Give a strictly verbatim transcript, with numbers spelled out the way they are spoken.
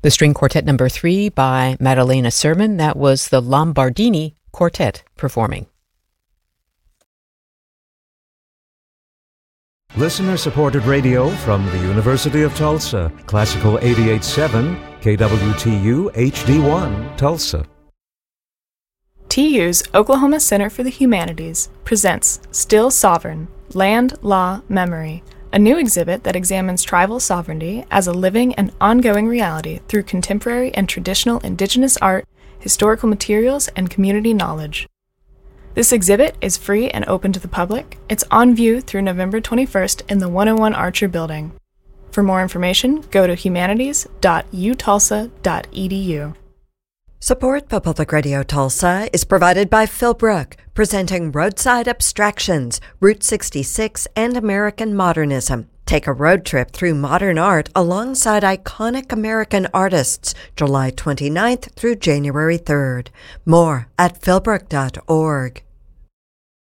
The string quartet number three by Maddalena Sermon, that was the Lombardini Quartet performing. Listener-supported radio from the University of Tulsa. Classical eighty-eight point seven, K W T U H D one, Tulsa. T U's Oklahoma Center for the Humanities presents Still Sovereign, Land, Law, Memory, a new exhibit that examines tribal sovereignty as a living and ongoing reality through contemporary and traditional indigenous art, historical materials, and community knowledge. This exhibit is free and open to the public. It's on view through November twenty-first in the one oh one Archer Building. For more information, go to humanities dot u tulsa dot e d u. Support for Public Radio Tulsa is provided by Philbrook, presenting Roadside Abstractions, Route sixty-six, and American Modernism. Take a road trip through modern art alongside iconic American artists, July twenty-ninth through January third. More at philbrook dot org.